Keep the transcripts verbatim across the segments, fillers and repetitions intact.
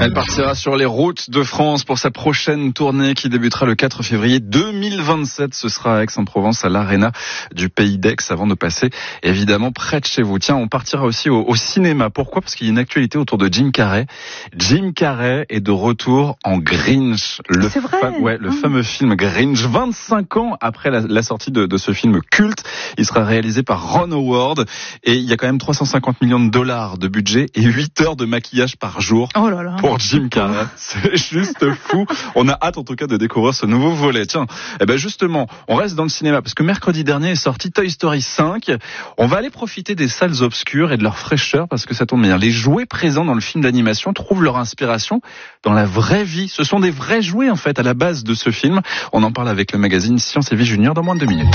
Elle partira sur les routes de France pour sa prochaine tournée qui débutera le quatre février deux mille vingt-sept. Ce sera à Aix-en-Provence, à l'Arena du Pays d'Aix, avant de passer évidemment près de chez vous. Tiens, on partira aussi au, au cinéma. Pourquoi ? Parce qu'il y a une actualité autour de Jim Carrey. Jim Carrey est de retour en Grinch. Le C'est vrai. Fa- ouais, le ah. fameux film Grinch. vingt-cinq ans après la, la sortie de, de ce film culte. Il sera réalisé par Ron Howard. Et il y a quand même trois cent cinquante millions de dollars de budget et huit heures de maquillage par jour. Oh là là. Pour Jim Carrey, c'est juste fou. On a hâte en tout cas de découvrir ce nouveau volet. Tiens, eh ben justement, on reste dans le cinéma parce que mercredi dernier est sorti Toy Story cinq. On va aller profiter des salles obscures et de leur fraîcheur parce que ça tombe bien. Les jouets présents dans le film d'animation trouvent leur inspiration dans la vraie vie. Ce sont des vrais jouets en fait à la base de ce film. On en parle avec le magazine Science et Vie Junior dans moins de deux minutes.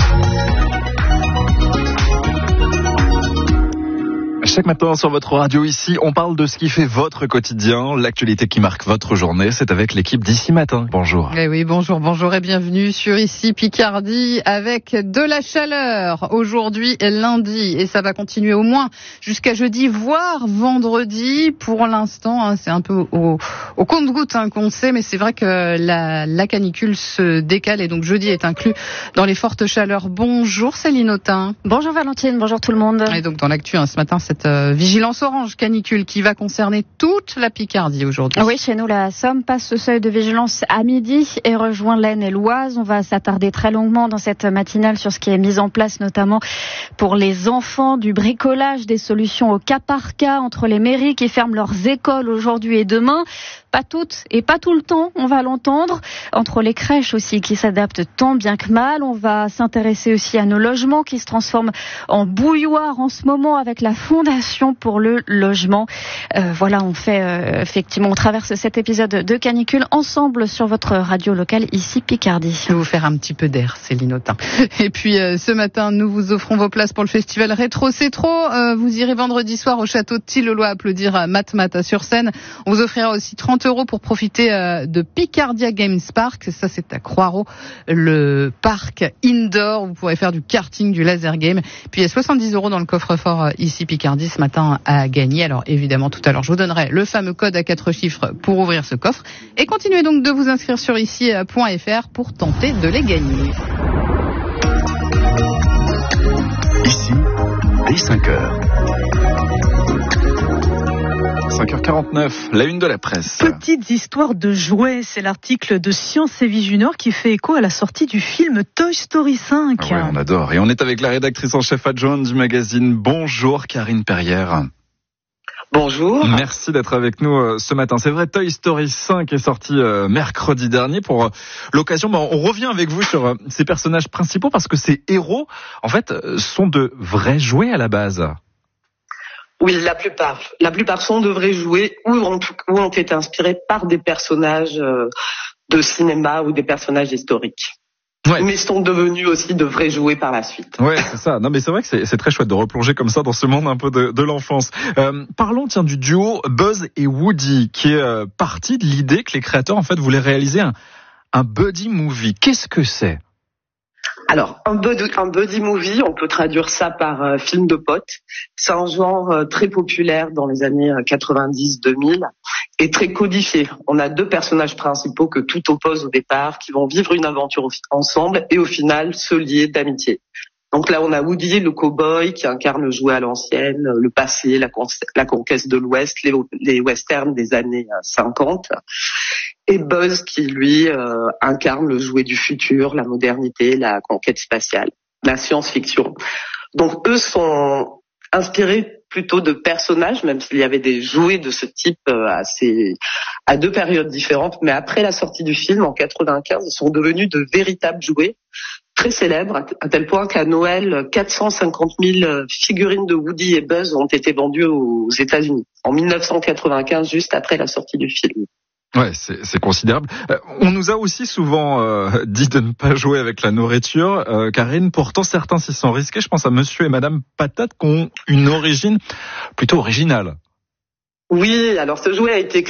Chaque matin sur votre radio ici, on parle de ce qui fait votre quotidien, l'actualité qui marque votre journée. C'est avec l'équipe d'Ici Matin. Bonjour. Eh oui, bonjour, bonjour et bienvenue sur Ici Picardie avec de la chaleur. Aujourd'hui est lundi et ça va continuer au moins jusqu'à jeudi, voire vendredi. Pour l'instant, hein, c'est un peu au, au compte-gouttes hein, qu'on sait, mais c'est vrai que la, la canicule se décale et donc jeudi est inclus dans les fortes chaleurs. Bonjour Céline Autain. Bonjour Valentine, bonjour tout le monde. Et donc dans l'actu hein, ce matin, cette euh, vigilance orange canicule qui va concerner toute la Picardie aujourd'hui. Oui, chez nous, la Somme passe ce seuil de vigilance à midi et rejoint l'Aisne et l'Oise. On va s'attarder très longuement dans cette matinale sur ce qui est mis en place, notamment pour les enfants, du bricolage, des solutions au cas par cas entre les mairies qui ferment leurs écoles aujourd'hui et demain. Pas toutes et pas tout le temps, on va l'entendre. Entre les crèches aussi qui s'adaptent tant bien que mal. On va s'intéresser aussi à nos logements qui se transforment en bouilloire en ce moment avec la Fondation pour le logement. Euh, voilà, on fait euh, effectivement, on traverse cet épisode de canicule ensemble sur votre radio locale ici Picardie. Je vais vous faire un petit peu d'air, Céline Autain. Et puis euh, ce matin, nous vous offrons vos places pour le festival Rétro C'est Trop. Euh, vous irez vendredi soir au château de Tilleloy applaudir à Mat Mat sur scène. On vous offrira aussi trente euros pour profiter euh, de Picardia Games Park. Ça, c'est à Croixeau, le parc indoor. Vous pourrez faire du karting, du laser game. Puis il y a soixante-dix euros dans le coffre-fort euh, ici Picardie ce matin à gagner. Alors évidemment, tout à l'heure, je vous donnerai le fameux code à quatre chiffres pour ouvrir ce coffre. Et continuez donc de vous inscrire sur ici point f r pour tenter de les gagner. Ici, dès cinq heures. cinq heures quarante-neuf, la une de la presse. Petites histoires de jouets, c'est l'article de Science et Vie Junior qui fait écho à la sortie du film Toy Story cinq. Ah ouais, on adore. Et on est avec la rédactrice en chef adjointe du magazine. Bonjour Karine Perrière. Bonjour. Merci d'être avec nous euh, ce matin. C'est vrai, Toy Story cinq est sorti euh, mercredi dernier. Pour euh, l'occasion, bon, on revient avec vous sur euh, ces personnages principaux parce que ces héros, en fait, euh, sont de vrais jouets à la base. Oui, la plupart. La plupart sont de vrais jouets ou ont, ou ont été inspirés par des personnages euh, de cinéma ou des personnages historiques. Ouais. Mais sont devenus aussi de vrais jouets par la suite. Ouais, c'est ça. Non, mais c'est vrai que c'est, c'est très chouette de replonger comme ça dans ce monde un peu de, de l'enfance. Euh, parlons, tiens, du duo Buzz et Woody, qui est euh, parti de l'idée que les créateurs, en fait, voulaient réaliser un, un buddy movie. Qu'est-ce que c'est ? Alors, un buddy, un buddy movie, on peut traduire ça par euh, film de potes. C'est un genre euh, très populaire dans les années quatre-vingt-dix deux mille et très codifié. On a deux personnages principaux que tout oppose au départ, qui vont vivre une aventure ensemble et au final se lier d'amitié. Donc là, on a Woody, le cow-boy, qui incarne le jouet à l'ancienne, le passé, la, con- la conquête de l'Ouest, les, les westerns des années cinquante. Et Buzz, qui lui euh, incarne le jouet du futur, la modernité, la conquête spatiale, la science-fiction. Donc eux sont inspirés plutôt de personnages, même s'il y avait des jouets de ce type euh, à, ces, à deux périodes différentes. Mais après la sortie du film, en quatre-vingt-quinze, ils sont devenus de véritables jouets très célèbres, à tel point qu'à Noël, quatre cent cinquante mille figurines de Woody et Buzz ont été vendues aux États-Unis en dix-neuf cent quatre-vingt-quinze, juste après la sortie du film. Ouais, c'est, c'est considérable. Euh, on nous a aussi souvent euh, dit de ne pas jouer avec la nourriture, euh, Karine. Pourtant, certains s'y sont risqués. Je pense à Monsieur et Madame Patate qui ont une origine plutôt originale. Oui, alors ce jouet a été